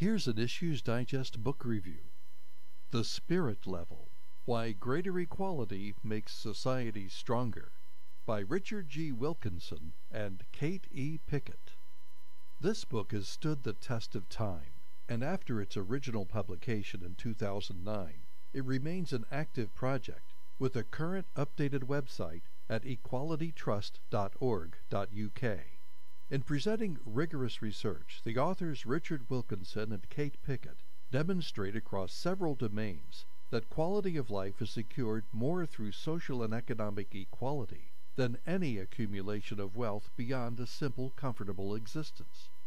Here's an Issues Digest book review. The Spirit Level: Why Greater Equality Makes Society Stronger, by Richard G. Wilkinson and Kate E. Pickett. This book has stood the test of time, and after its original publication in 2009, it remains an active project with a current updated website at equalitytrust.org.uk. In presenting rigorous research, the authors Richard Wilkinson and Kate Pickett demonstrate across several domains that quality of life is secured more through social and economic equality than any accumulation of wealth beyond a simple, comfortable existence.